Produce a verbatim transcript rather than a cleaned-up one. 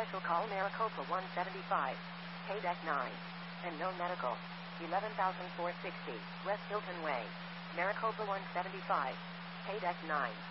special call Maricopa one seventy-five. K deck nine. And no medical. eleven thousand four hundred sixty, West Hilton Way. Maricopa one seventy-five. K deck nine.